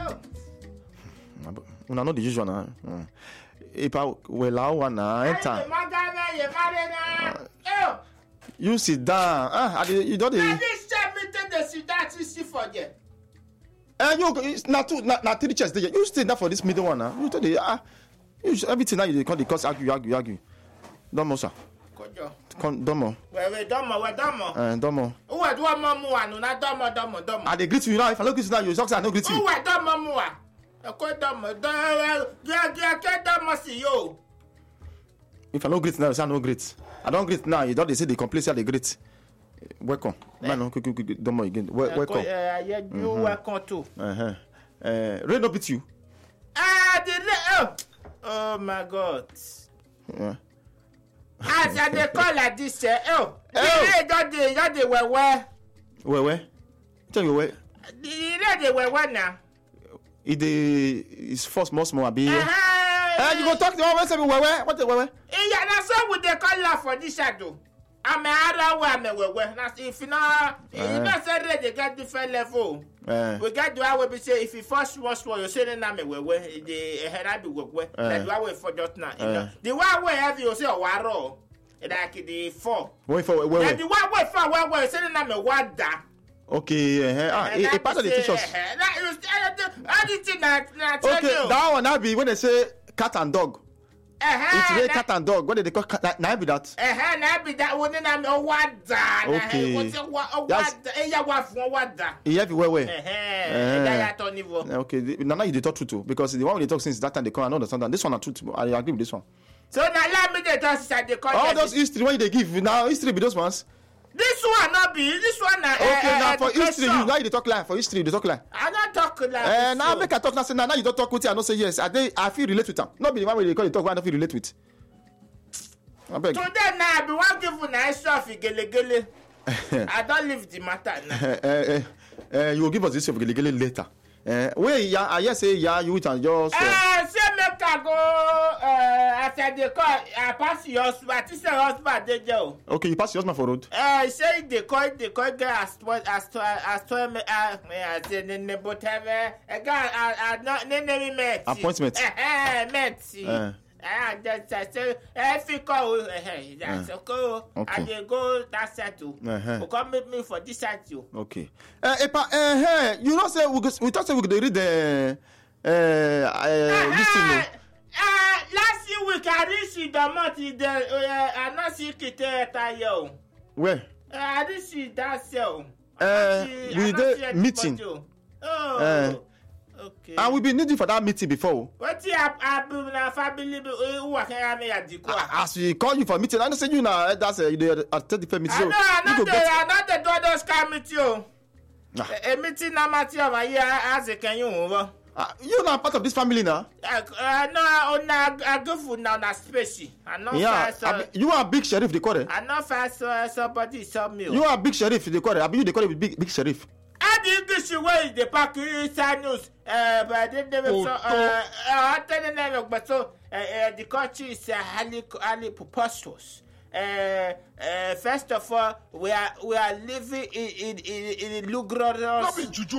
Una know the usual na. Ipa wela wana enter. You sit down. You don't. This time meeting the sit down to see for there. You na three chairs there. You stay down for this middle one now. You told you everything now you call the cause argue. Domo sir. Domo. Wait, domo. Domo. Who are doing mamu na domo. I dey greet you now. If I don't greet you now, you talk say I no greet you. Who are domo mua? Domo. Domo see you. If I no greet now, you say I no greet. I don't greet now. You don't they say they complain say they greet. Welcome. Man, domo again. Welcome. You welcome too. Rain no beat you. Oh my God. As they call like this, they got the Where? Tell me where. The where now. It's first more small abi. You go talk to one say where? What the where? Yeah, that's how we they call her for this shadow. I'm a other where. Now if you know say they got different level. We got the way we say if you first small, you say na me where the head be where. That way for just now. The one way have you say waro. Like the 4. Wait for where? The one way for where say na me wada. Okay, a part of the teachers. Okay, that one now be when they say cat and dog. It's really cat and dog. What did they call cat? Now be that. Now be that one. I'm wada. Okay. Wada. Yeah, everywhere. Okay. Now you talk true because the one they talk since that time they come and understand that this one are true. I agree with this one. So now let me talk inside the context. All those history when they give now history be those ones. This one not be. This one okay, now for history, now you talk lie. For history, you talk lie. I don't talk lie. Now make I talk now. Say now you don't talk with it. I don't say yes. I feel relate with them. Not be the one where they call you talk. I don't feel relate with. I beg. Today now I be one give you nice stuff. Gele. I don't leave the matter now. You will give us this of gele later. Wait, I say you and yours. Say make I go after the call. I pass your husband. This is husband they go. Okay, you pass your husband for road. Say they call get as me but have a guy not name met. Appointment. Met. Just say if you call that's okay. I dey go that settle. Come meet me for this settle. Okay. You know say we thought say we could read the this thing. Last week I reached the month I not see Kite yo. Where? I didn't see that cell. We did meeting. Okay. And we've been needing for that meeting before. What you family who are me at the as we call you for meeting, I don't say you now. That's you at 35 minutes. I'm not the daughters come meet you. A meeting now, Matthew, my year as a can you over. You're not part of this family now. No, I go for now, not special. I know. Yeah, you are big sheriff. They call it. I know fast somebody saw me. You are big sheriff. They call it. I mean, they call it big sheriff. I did this way the pack news, but I didn't never I didn't never, but so the country is highly preposterous. First of all, we are living in luxurious.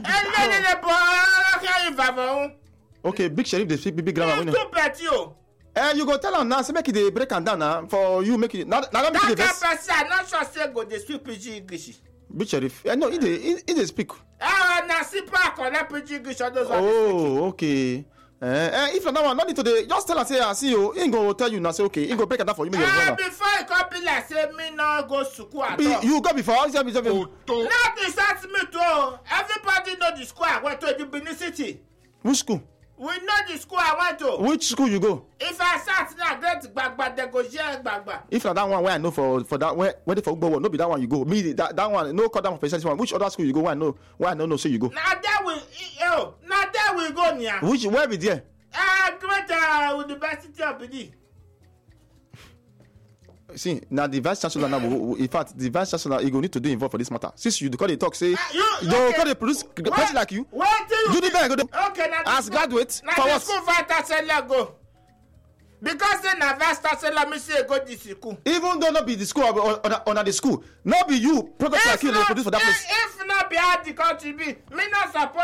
Okay, big sheriff, they speak big grammar. You go tell them now, say make it they break and down now for you make it. Now make it the best. I'm not sure say go they speak PG English. Big sheriff, no, he speak. Na sipa connect PG English or those. Oh, okay. If that one, not need to the just tell us say I see you. He go tell you now say okay. He go break it down for you. Before you come be like say me no go school at all. You go before. Not the start me too. Everybody know the school I went to the Benin City. Which school? We know the school I went to. Which school you go? If I start now, great bagba, they go share bagba. If not that one where I know for that where the for no be that one you go. Me that one no call down for one. Which other school you go? Where I know say you go. Now there we go near. Which where be there? Great University of Benin. See, now the vice chancellor now. In fact, the vice chancellor you go need to do involved for this matter. Since you call the talk, say you call the produce person like you. You the guy go do. Okay, now as graduate for what? School vice chancellor go. Because then the vice chancellor me say go this school. Even though not be the school or the school, not be you. Product like you they produce for that place. If not be at the country be, me not support.